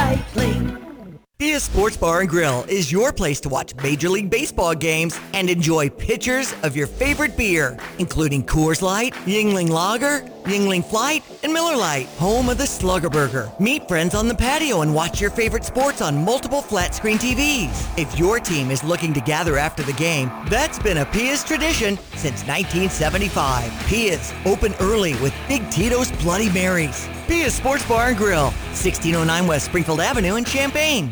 Recycling. Pia's Sports Bar and Grill is your place to watch Major League Baseball games and enjoy pitchers of your favorite beer, including Coors Light, Yuengling Lager, Yuengling Flight, and Miller Lite, home of the Slugger Burger. Meet friends on the patio and watch your favorite sports on multiple flat-screen TVs. If your team is looking to gather after the game, that's been a Pia's tradition since 1975. Pia's, open early with Big Tito's Bloody Marys. Pia's Sports Bar and Grill, 1609 West Springfield Avenue in Champaign.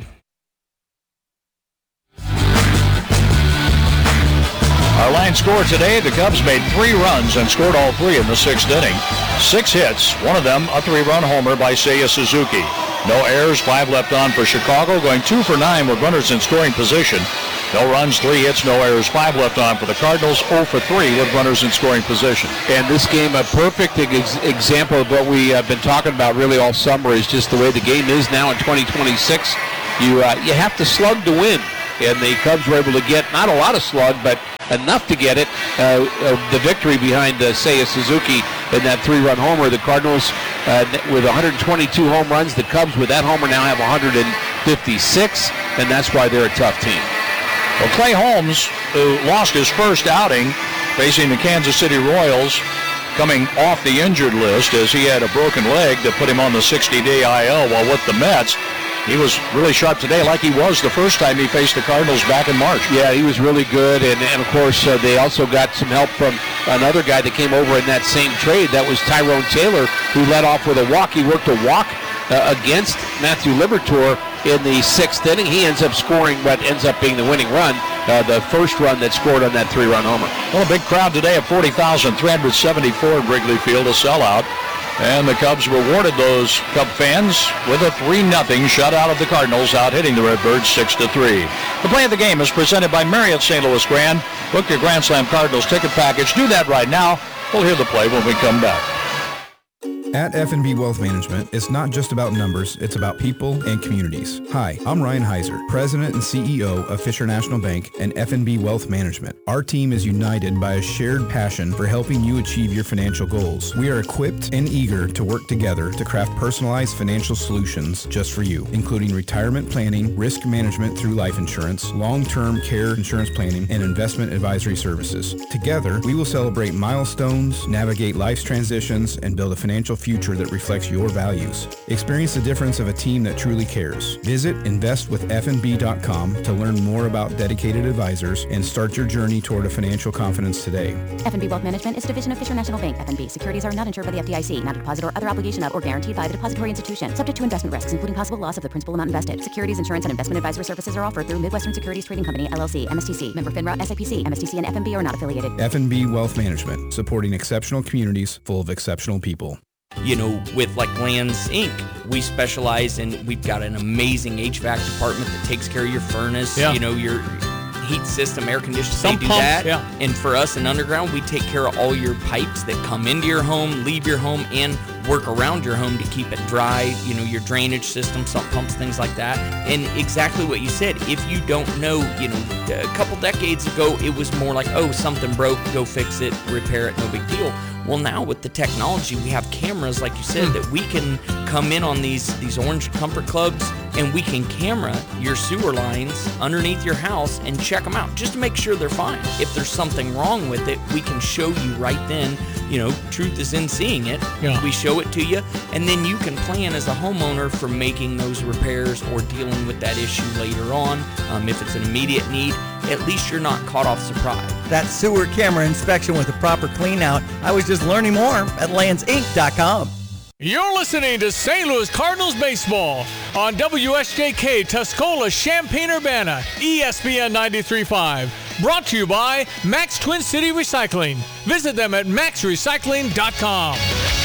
Our line score today, the Cubs made 3 runs and scored all 3 in the 6th inning. 6 hits, one of them a 3-run homer by Seiya Suzuki. No errors, 5 left on for Chicago, going 2 for 9 with runners in scoring position. No runs, 3 hits, no errors, 5 left on for the Cardinals, 0 for 3 with runners in scoring position. And this game, a perfect example of what we have been talking about really all summer, is just the way the game is now in 2026. You have to slug to win. And the Cubs were able to get not a lot of slug, but enough to get it. The victory behind Seiya Suzuki in that 3-run homer. The Cardinals with 122 home runs. The Cubs with that homer now have 156, and that's why they're a tough team. Well, Clay Holmes, who lost his first outing facing the Kansas City Royals, coming off the injured list as he had a broken leg that put him on the 60-day IL while with the Mets. He was really sharp today, like he was the first time he faced the Cardinals back in March. Yeah, he was really good, and of course, they also got some help from another guy that came over in that same trade. That was Tyrone Taylor, who led off with a walk. He worked a walk against Matthew Liberatore in the 6th inning. He ends up scoring what ends up being the winning run, the first run that scored on that 3-run homer. Well, a big crowd today of 40,374 at Wrigley Field, a sellout. And the Cubs rewarded those Cub fans with a 3-0 shutout of the Cardinals, out hitting the Redbirds 6-3. The play of the game is presented by Marriott St. Louis Grand. Book your Grand Slam Cardinals ticket package. Do that right now. We'll hear the play when we come back. At F&B Wealth Management, it's not just about numbers, it's about people and communities. Hi, I'm Ryan Heiser, President and CEO of Fisher National Bank and F&B Wealth Management. Our team is united by a shared passion for helping you achieve your financial goals. We are equipped and eager to work together to craft personalized financial solutions just for you, including retirement planning, risk management through life insurance, long-term care insurance planning, and investment advisory services. Together, we will celebrate milestones, navigate life's transitions, and build a financial future that reflects your values. Experience the difference of a team that truly cares. Visit investwithfnb.com to learn more about dedicated advisors and start your journey toward a financial confidence today. F&B Wealth Management is a division of Fisher National Bank. F&B securities are not insured by the FDIC, not a deposit or other obligation of or guaranteed by the depository institution, subject to investment risks, including possible loss of the principal amount invested. Securities, insurance, and investment advisory services are offered through Midwestern Securities Trading Company, LLC, MSTC, member FINRA, SIPC. MSTC and F&B are not affiliated. F&B Wealth Management, supporting exceptional communities full of exceptional people. You know, with like Lands Inc., we specialize in, we've got an amazing HVAC department that takes care of your furnace, you know, your heat system, air conditioning, they do that. And for us in Underground, we take care of all your pipes that come into your home, leave your home, and work around your home to keep it dry, you know, your drainage system, sump pumps, things like that. And exactly what you said, if you don't know, you know, a couple decades ago, it was more like, oh, something broke, go fix it, repair it, no big deal. Well, now with the technology, we have cameras, like you said, that we can come in on these Orange Comfort Clubs, and we can camera your sewer lines underneath your house and check them out just to make sure they're fine. If there's something wrong with it, we can show you right then. You know, truth is in seeing it. We show it to you, and then you can plan as a homeowner for making those repairs or dealing with that issue later on. If it's an immediate need, at least you're not caught off surprise. That sewer camera inspection with a proper clean out. I was just learning more at landsinc.com. You're listening to St. Louis Cardinals baseball on WSJK Tuscola Champaign-Urbana, ESPN 93.5. Brought to you by Max Twin City Recycling. Visit them at maxrecycling.com.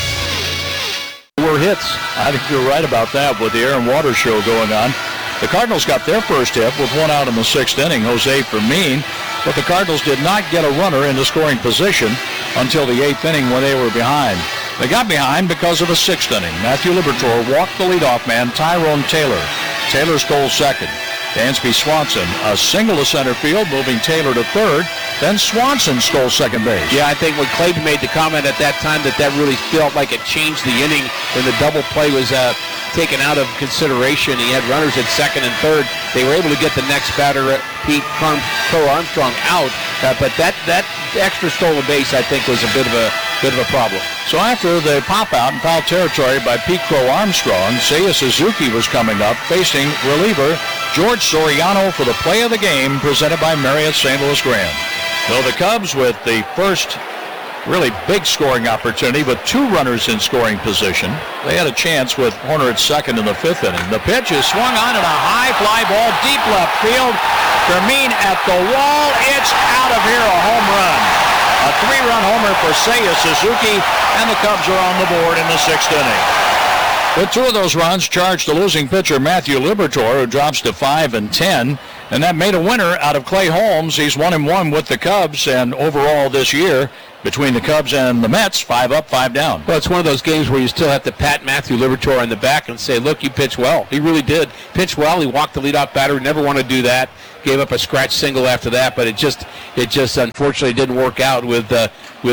Were hits. I think you're right about that with the Air and Water show going on. The Cardinals got their first hit with one out in the 6th inning, Jose Fermin, but the Cardinals did not get a runner into scoring position until the 8th inning when they were behind. They got behind because of the 6th inning. Matthew Liberatore walked the leadoff man, Tyrone Taylor. Taylor stole second. Dansby Swanson, a single to center field, moving Taylor to third. Then Swanson stole second base. Yeah, I think when Clayton made the comment at that time that really felt like it changed the inning when the double play was taken out of consideration. He had runners at second and third. They were able to get the next batter, Pete Crow-Armstrong, out. But that extra stolen base, I think, was a bit of a problem. So after the pop out in foul territory by Pete Crow-Armstrong, Seiya Suzuki was coming up facing reliever George Soriano for the play of the game presented by Marriott St. Louis Grand. So the Cubs with the first really big scoring opportunity with two runners in scoring position. They had a chance with Horner at second in the fifth inning. The pitch is swung on and a high fly ball deep left field. Fermin at the wall. It's out of here, a home run. A three-run homer for Seiya Suzuki, and the Cubs are on the board in the sixth inning. With two of those runs charged to losing pitcher Matthew Liberatore, who drops to 5-10. And that made a winner out of Clay Holmes. He's 1-1 with the Cubs, and overall this year, between the Cubs and the Mets, 5 up, 5 down. Well, it's one of those games where you still have to pat Matthew Liberatore on the back and say, look, you pitched well. He really did. Pitched well. He walked the leadoff batter. Never want to do that. Gave up a scratch single after that, but it just unfortunately didn't work out with the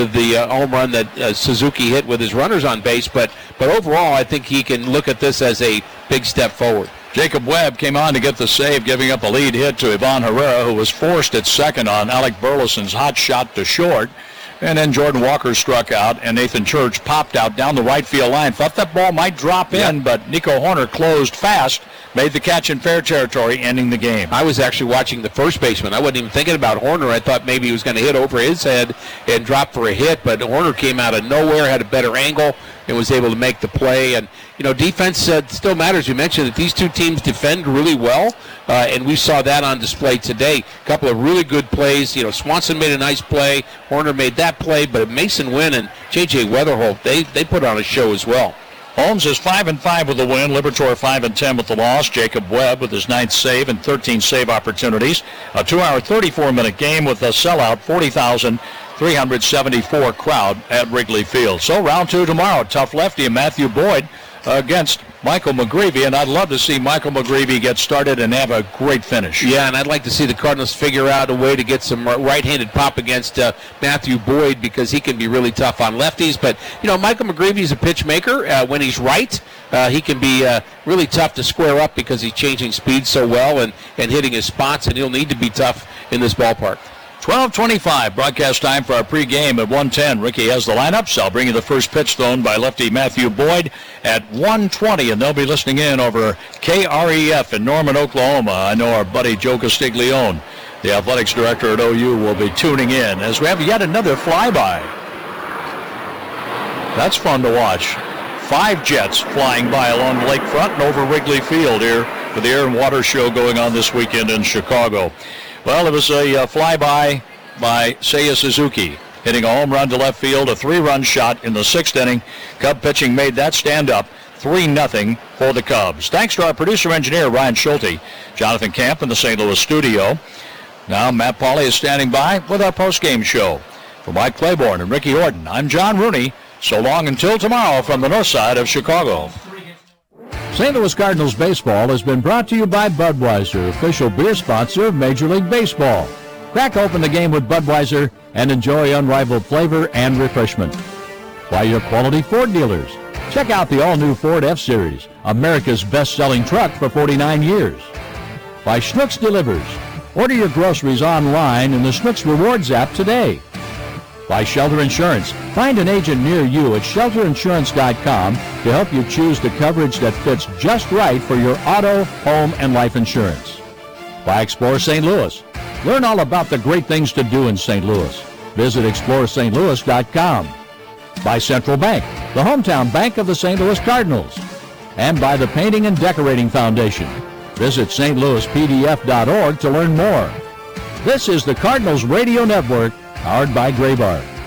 home run that Suzuki hit with his runners on base. But overall, I think he can look at this as a big step forward. Jacob Webb came on to get the save, giving up a lead hit to Ivan Herrera, who was forced at second on Alec Burleson's hot shot to short. And then Jordan Walker struck out, and Nathan Church popped out down the right field line. Thought that ball might drop in, but Nico Horner closed fast, made the catch in fair territory, ending the game. I was actually watching the first baseman. I wasn't even thinking about Horner. I thought maybe he was going to hit over his head and drop for a hit, but Horner came out of nowhere, had a better angle, and was able to make the play. And, defense still matters. You mentioned that these two teams defend really well, and we saw that on display today. A couple of really good plays. Swanson made a nice play. Horner made that play, but Mason Wynn and J.J. Weatherholt, they put on a show as well. Holmes is 5-5 with the win. Liberatore 5-10 with the loss. Jacob Webb with his 9th save and 13 save opportunities. A 2-hour, 34-minute game with a sellout 40,374 crowd at Wrigley Field. So round 2 tomorrow. Tough lefty and Matthew Boyd against Michael McGreevy, and I'd love to see Michael McGreevy get started and have a great finish. Yeah, and I'd like to see the Cardinals figure out a way to get some right-handed pop against Matthew Boyd, because he can be really tough on lefties. But, Michael McGreevy is a pitch maker. When he's right, he can be really tough to square up because he's changing speed so well and hitting his spots, and he'll need to be tough in this ballpark. 12:25 broadcast time for our pregame at 1:10. Ricky has the lineups. I'll bring you the first pitch thrown by lefty Matthew Boyd at 1:20, and they'll be listening in over KREF in Norman, Oklahoma. I know our buddy Joe Castiglione, the athletics director at OU, will be tuning in as we have yet another flyby. That's fun to watch. 5 jets flying by along the lakefront and over Wrigley Field here for the Air and Water Show going on this weekend in Chicago. Well, it was a flyby by Seiya Suzuki, hitting a home run to left field, a 3-run shot in the 6th inning. Cub pitching made that stand up, 3-0 for the Cubs. Thanks to our producer-engineer, Ryan Schulte, Jonathan Camp in the St. Louis studio. Now Matt Pauley is standing by with our post-game show. For Mike Claiborne and Ricky Horton, I'm John Rooney. So long until tomorrow from the north side of Chicago. St. Louis Cardinals baseball has been brought to you by Budweiser, official beer sponsor of Major League Baseball. Crack open the game with Budweiser and enjoy unrivaled flavor and refreshment. By your quality Ford dealers. Check out the all-new Ford F-Series, America's best-selling truck for 49 years. By Schnucks Delivers. Order your groceries online in the Schnucks Rewards app today. By Shelter Insurance. Find an agent near you at shelterinsurance.com to help you choose the coverage that fits just right for your auto, home, and life insurance. By Explore St. Louis. Learn all about the great things to do in St. Louis. Visit exploreStLouis.com. By Central Bank, the hometown bank of the St. Louis Cardinals. And by the Painting and Decorating Foundation. Visit stlouispdf.org to learn more. This is the Cardinals Radio Network, powered by Graybar.